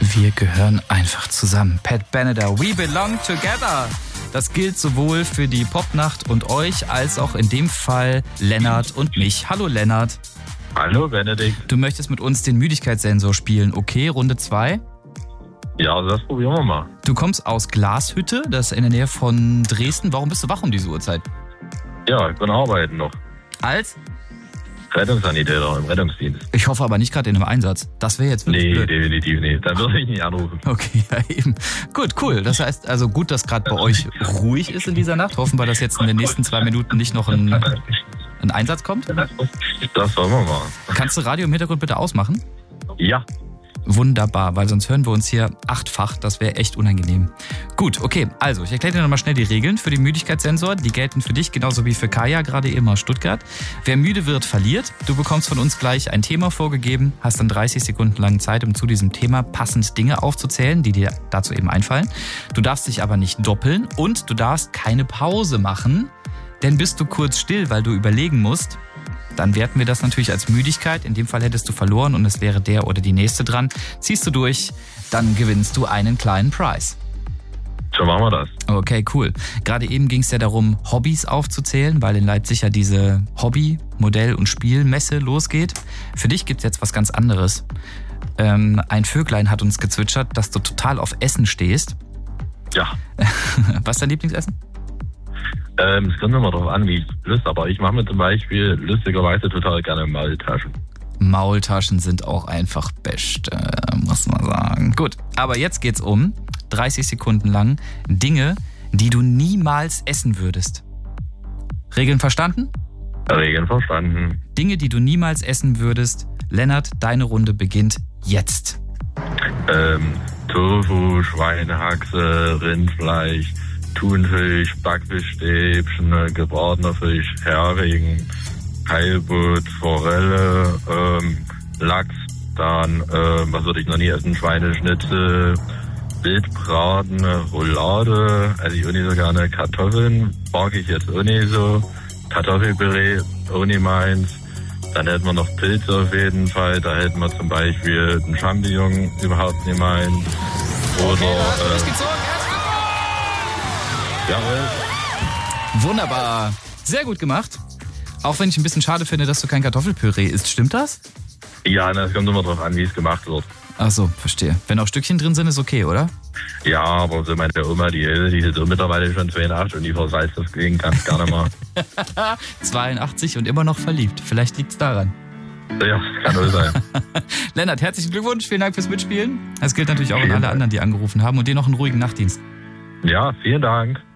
Wir gehören einfach zusammen. Pat Benatar, We Belong Together. Das gilt sowohl für die Popnacht und euch, als auch in dem Fall Lennart und mich. Hallo Lennart. Hallo Benedikt. Du möchtest mit uns den Müdigkeitssensor spielen. Okay, Runde 2. Ja, also das probieren wir mal. Du kommst aus Glashütte, das ist in der Nähe von Dresden. Warum bist du wach um diese Uhrzeit? Ja, ich bin arbeiten noch. Als? Rettungssanitäter im Rettungsdienst. Ich hoffe aber nicht gerade in einem Einsatz. Das wäre jetzt wirklich blöd. Definitiv nicht. Dann würde ich nicht anrufen. Okay, ja eben. Gut, cool. Das heißt also gut, dass gerade bei euch ruhig ist in dieser Nacht. Hoffen wir, dass jetzt in den nächsten 2 Minuten nicht noch ein Einsatz kommt. Das wollen wir mal. Kannst du Radio im Hintergrund bitte ausmachen? Ja. Wunderbar, weil sonst hören wir uns hier 8-fach. Das wäre echt unangenehm. Gut, okay. Also, ich erkläre dir nochmal schnell die Regeln für den Müdigkeitssensor. Die gelten für dich genauso wie für Kaya, gerade eben aus Stuttgart. Wer müde wird, verliert. Du bekommst von uns gleich ein Thema vorgegeben, hast dann 30 Sekunden lang Zeit, um zu diesem Thema passend Dinge aufzuzählen, die dir dazu eben einfallen. Du darfst dich aber nicht doppeln und du darfst keine Pause machen, denn bist du kurz still, weil du überlegen musst, dann werten wir das natürlich als Müdigkeit. In dem Fall hättest du verloren und es wäre der oder die nächste dran. Ziehst du durch, dann gewinnst du einen kleinen Preis. So machen wir das. Okay, cool. Gerade eben ging es ja darum, Hobbys aufzuzählen, weil in Leipzig ja diese Hobby-, Modell- und Spielmesse losgeht. Für dich gibt's jetzt was ganz anderes. Ein Vöglein hat uns gezwitschert, dass du total auf Essen stehst. Ja. Was ist dein Lieblingsessen? Es kommt immer darauf an, wie ich Lust, aber ich mache mir zum Beispiel lustigerweise total gerne Maultaschen. Maultaschen sind auch einfach best, muss man sagen. Gut, aber jetzt geht's um 30 Sekunden lang Dinge, die du niemals essen würdest. Regeln verstanden? Regeln verstanden. Dinge, die du niemals essen würdest. Lennart, deine Runde beginnt jetzt. Tofu, Schweinehaxe, Rindfleisch, Thunfisch, Backfischstäbchen, gebratener Fisch, Hering, Heilbutt, Forelle, Lachs, dann, was würde ich noch nie essen, Schweineschnitzel, Wildbraten, Roulade, esse ich auch nicht so gerne, Kartoffeln, mag ich jetzt auch nicht so, Kartoffelpüree, auch nicht meins, dann hätten wir noch Pilze auf jeden Fall, da hätten wir zum Beispiel einen Champignon, überhaupt nicht meins, oder, okay, jawohl. Wunderbar. Sehr gut gemacht. Auch wenn ich ein bisschen schade finde, dass du kein Kartoffelpüree isst. Stimmt das? Ja, das kommt immer drauf an, wie es gemacht wird. Ach so, verstehe. Wenn auch Stückchen drin sind, ist okay, oder? Ja, aber so meine Oma, die ist so mittlerweile schon 82 und die versalzt das Ding ganz gerne mal. 82 und immer noch verliebt. Vielleicht liegt's daran. Ja, kann wohl sein. Lennart, herzlichen Glückwunsch. Vielen Dank fürs Mitspielen. Das gilt natürlich auch an alle anderen, die angerufen haben und dir noch einen ruhigen Nachtdienst. Ja, vielen Dank.